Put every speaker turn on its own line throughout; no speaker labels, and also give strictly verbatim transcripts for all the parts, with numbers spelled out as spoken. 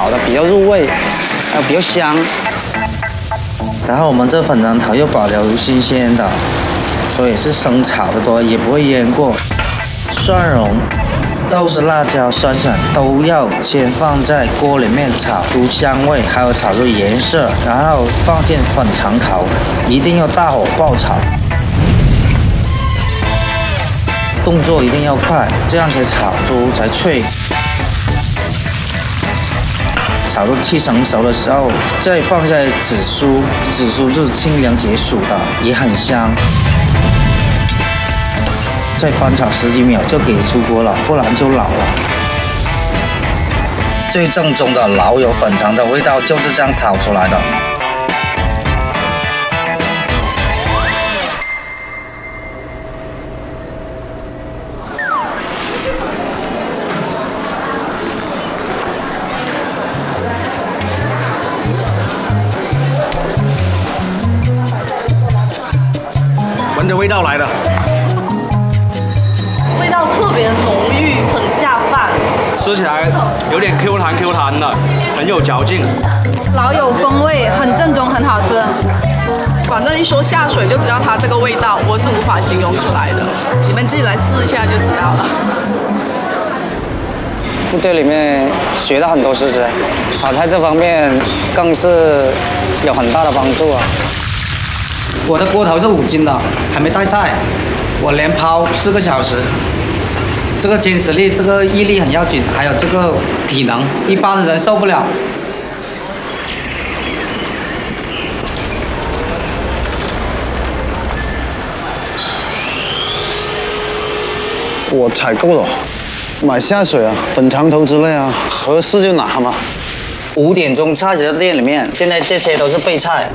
炒的比较入味，还有比较香。然后我们这粉肠头又保留新鲜的，所以是生炒的多，也不会腌过。蒜蓉、豆豉、辣椒、酸笋都要先放在锅里面炒出香味，还有炒出颜色，然后放进粉肠头，一定要大火爆炒，动作一定要快，这样才炒出才脆。炒到七成熟的时候，再放下紫苏，紫苏就是清凉解暑的，也很香。再翻炒十几秒就可以出锅了，不然就老了。最正宗的老友粉肠的味道就是这样炒出来的。
闻着味道来的，
味道特别浓郁，很下饭。
吃起来有点 Q 弹 Q 弹的，很有嚼劲。
老有风味，很正宗，很好吃。
反正一说下水就知道它这个味道，我是无法形容出来的。你们自己来试一下就知道了。
部队里面学到很多知识，炒菜这方面更是有很大的帮助啊。我的锅头是五斤的，还没带菜，我连抛四个小时。这个坚持力，这个毅力很要紧，还有这个体能，一般的人受不了。
我采购了，买下水啊，粉肠头之类啊，合适就拿嘛。
五点钟菜的店里面，现在这些都是备菜。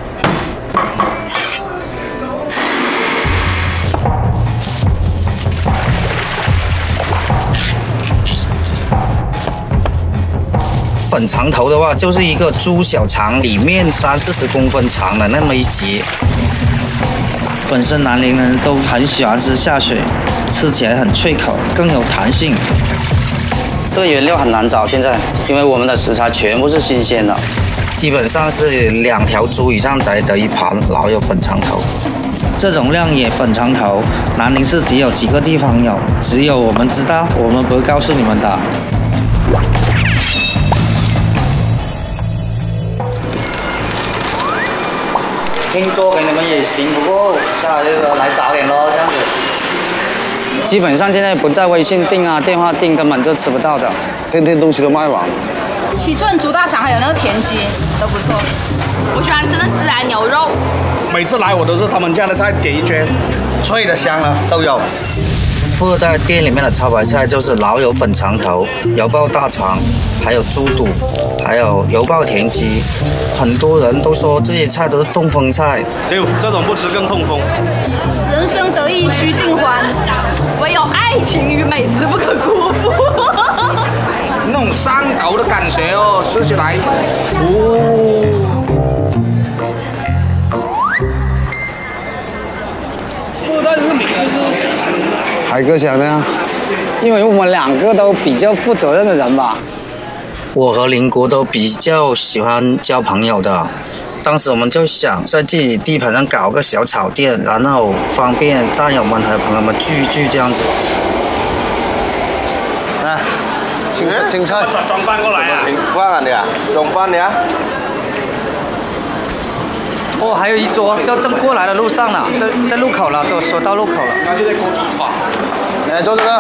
粉肠头的话，就是一个猪小肠里面三四十公分长的那么一节。本身南宁人都很喜欢吃下水，吃起来很脆口，更有弹性。这个原料很难找，现在因为我们的食材全部是新鲜的，基本上是两条猪以上才得一盘老友粉肠头。这种亮野粉肠头，南宁市只有几个地方有，只有我们知道，我们不会告诉你们的。拼做给你们也行，不过下来就是来早点咯，这样子。基本上现在不在微信订啊，电话订根本就吃不到的。
天天东西都卖完。
七寸猪大肠还有那个田鸡都不错。
我喜欢吃那孜然牛肉。
每次来我都是他们家的菜点一圈，
脆的香的都有。
附在店里面的招牌菜就是老友粉肠头、油爆大肠，还有猪肚，还有油爆田鸡。很多人都说这些菜都是痛风菜，
对，这种不吃更痛风。
人生得意须尽欢，
唯有爱情与美食不可辜负。
那种上头的感觉哦，吃起来，哦。附带这个名字是谁想的？
海哥想的呀。
因为我们两个都比较负责任的人吧。我和林国都比较喜欢交朋友的，当时我们就想在自己地盘上搞个小炒店，然后方便战友们和朋友们聚一聚这样子。
来，青菜青菜。
装饭过来啊！
饭啊你啊，装饭你啊。
哦，还有一桌，就正过来的路上了，在在路口了，都说到路口了。
那就在锅煮吧。
来做这个。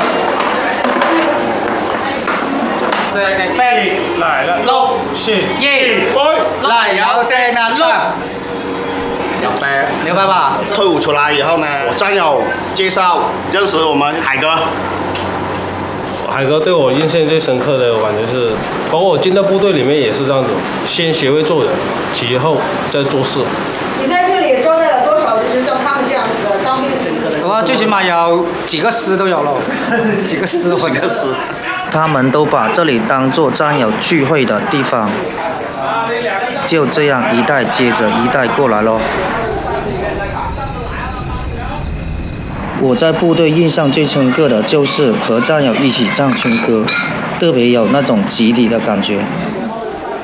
这个饼来了，六全一杯，
奶油芥辣肉。
牛掰，
牛掰吧？
退伍出来以后呢，我战友介绍认识我们海哥。
海哥对我印象最深刻的，我感觉是，包括我进到部队里面也是这样子，先学会做人，其后再做事。
你在这里招待了多少就是像他们这样子的当兵乘客的？
我最起码有几个师都有了，几个师几个师。他们都把这里当作战友聚会的地方，就这样一代接着一代过来咯。我在部队印象最深刻的就是和战友一起唱春歌，特别有那种集体的感觉。